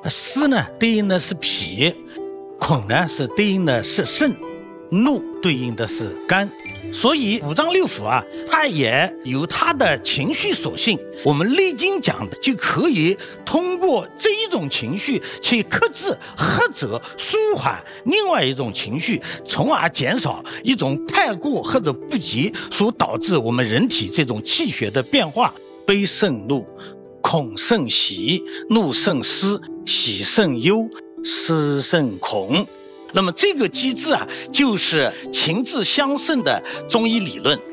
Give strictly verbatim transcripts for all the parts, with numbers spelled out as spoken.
思呢对应的是脾，恐呢是对应的是肾，怒对应的是肝。所以五脏六腑啊，它也有它的情绪属性。我们历经讲的，就可以通过这一种情绪去克制、或者舒缓另外一种情绪，从而减少一种太过或者不及所导致我们人体这种气血的变化。悲胜怒，恐胜喜，怒胜思，喜胜忧，思胜恐。那么这个机制啊，就是情志相胜的中医理论。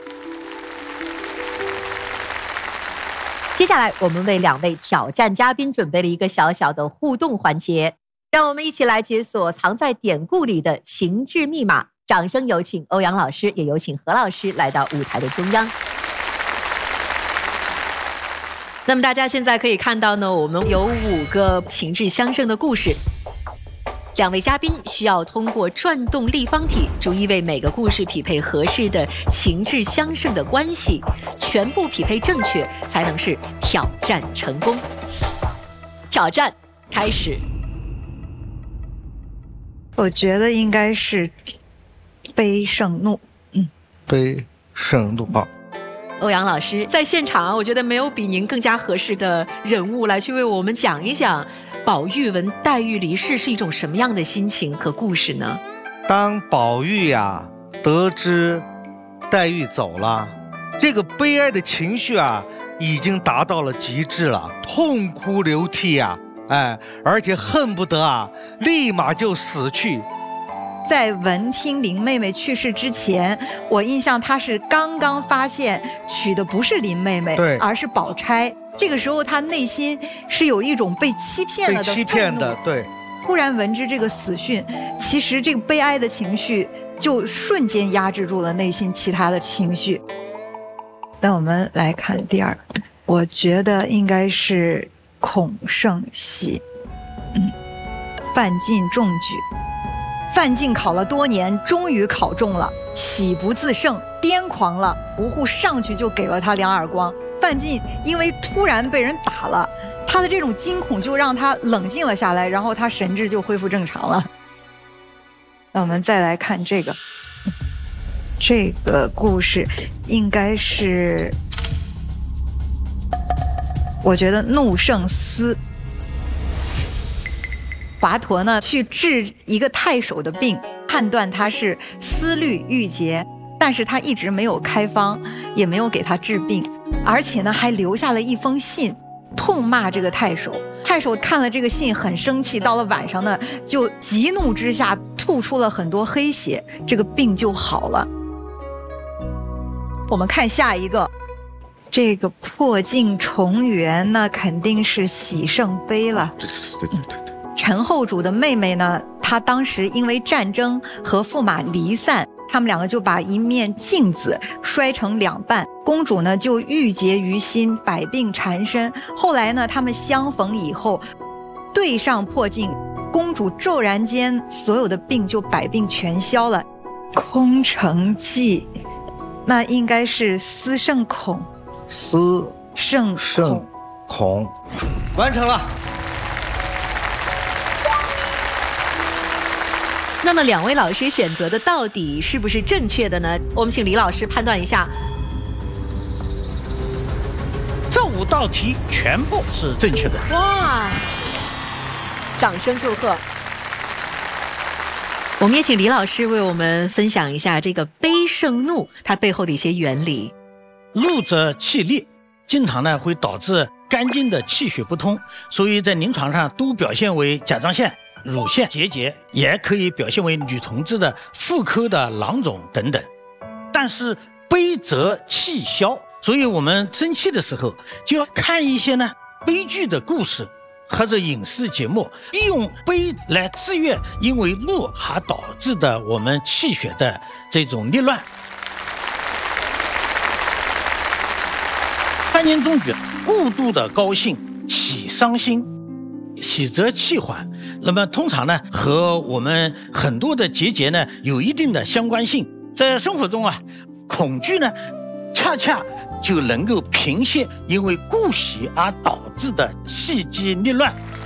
接下来我们为两位挑战嘉宾准备了一个小小的互动环节，让我们一起来解锁藏在典故里的情志密码。掌声有请欧阳老师，也有请何老师来到舞台的中央。那么大家现在可以看到呢，我们有五个情志相胜的故事。两位嘉宾需要通过转动立方体，逐一为每个故事匹配合适的情志相胜的关系，全部匹配正确，才能是挑战成功。挑战开始。 我觉得应该是悲胜怒。嗯， 悲胜怒好。 欧阳老师在现场，我觉得没有比您更加合适的人物来去为我们讲一讲宝玉闻黛玉离世是一种什么样的心情和故事呢？ 当宝玉呀得知黛玉走了，这个悲哀的情绪啊已经达到了极致了，痛哭流涕啊，哎，而且恨不得啊立马就死去。 在闻听林妹妹去世之前，我印象她是刚刚发现娶的不是林妹妹， 对， 而是宝钗。这个时候她内心是有一种被欺骗了的愤怒， 被欺骗的，对。 突然闻知这个死讯，其实这个悲哀的情绪就瞬间压制住了内心其他的情绪。那我们来看第二，我觉得应该是恐胜喜。嗯，范进中举。范进考了多年，终于考中了，喜不自胜，癫狂了，胡胡上去就给了他两耳光。范进因为突然被人打了，他的这种惊恐就让他冷静了下来，然后他神志就恢复正常了。那我们再来看这个，这个故事应该是，我觉得怒胜思。华佗呢去治一个太守的病，判断他是思虑郁结，但是他一直没有开方，也没有给他治病，而且呢还留下了一封信，痛骂这个太守。太守看了这个信很生气，到了晚上呢就急怒之下吐出了很多黑血，这个病就好了。我们看下一个，这个破镜重圆，那肯定是喜胜悲了。 对对对对对。 陈后主的妹妹呢，她当时因为战争和驸马离散，他们两个就把一面镜子摔成两半，公主呢就郁结于心，百病缠身。后来呢，他们相逢以后，对上破镜，公主骤然间所有的病就百病全消了。空城计，那应该是思胜恐。 思胜胜恐，完成了。 那么两位老师选择的到底是不是正确的呢？我们请李老师判断一下。 这五道题全部是正确的。 哇，掌声祝贺。我们也请李老师为我们分享一下这个悲胜怒它背后的一些原理。 怒则气烈，经常呢会导致肝经的气血不通，所以在临床上都表现为甲状腺、乳腺结节，也可以表现为女同志的妇科的囊肿等等。但是悲则气消，所以我们生气的时候就要看一些呢悲剧的故事或者影视节目，利用悲来制约因为怒而导致的我们气血的这种逆乱。范进中举，过度的高兴起伤心，喜则气缓。那么通常呢和我们很多的结节呢有一定的相关性。在生活中啊，恐惧呢恰恰就能够平息因为过喜而导致的气机逆乱。